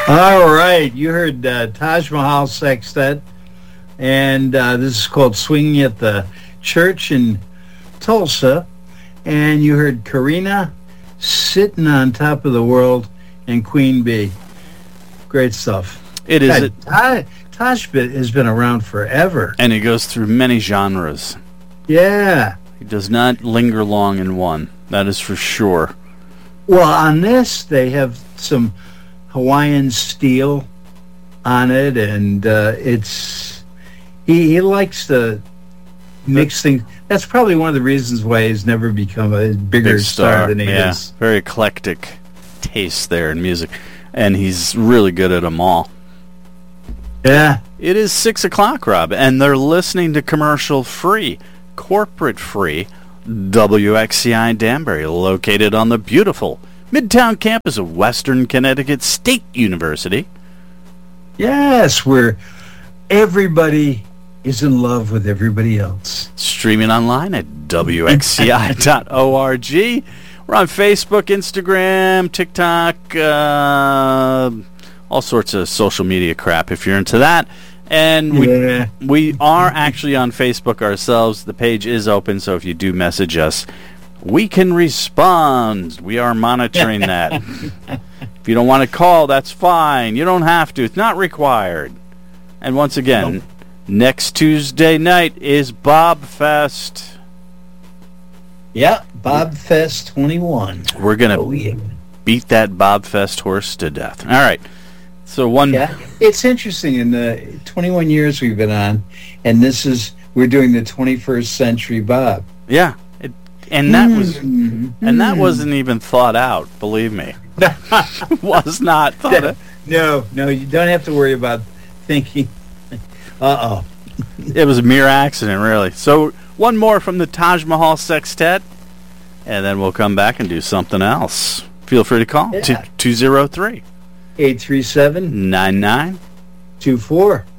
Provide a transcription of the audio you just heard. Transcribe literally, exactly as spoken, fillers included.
All right, you heard uh, Taj Mahal Sextet, and uh, this is called Swinging at the Church in Tulsa, and you heard Karina, Sitting on Top of the World, and Queen Bee. Great stuff. It is. God, Taj, Taj bit has been around forever. And he goes through many genres. Yeah. He does not linger long in one. That is for sure. Well, on this, they have some Hawaiian steel on it, and uh, it's he, he likes to mix things. That's probably one of the reasons why he's never become a bigger Big star, star than he yeah. is. Very eclectic taste there in music, and he's really good at them all. Yeah. It is six o'clock, Rob, and they're listening to commercial-free, corporate-free W X C I Danbury, located on the beautiful Midtown campus of Western Connecticut State University. Yes, where everybody is in love with everybody else. Streaming online at W X C I dot org. We're on Facebook, Instagram, TikTok, uh, all sorts of social media crap if you're into that. And we Yeah. we are actually on Facebook ourselves. The page is open, so if you do message us, we can respond. We are monitoring that. If you don't want to call, that's fine. You don't have to. It's not required. And once again, Nope. next Tuesday night is Bob Fest. Yeah, Bob Fest twenty-one. We're going to Oh, yeah. beat that Bob Fest horse to death. All right. So one... Yeah, it's interesting. In the twenty-one years we've been on, and this is, we're doing the twenty-first century Bob. Yeah. It, and that was... Mm. And that Mm. wasn't even thought out, believe me. Was not thought out. No, no, you don't have to worry about thinking, uh-oh. It was a mere accident, really. So one more from the Taj Mahal Sextet, and then we'll come back and do something else. Feel free to call. Yeah. two oh three eight three seven, nine nine two four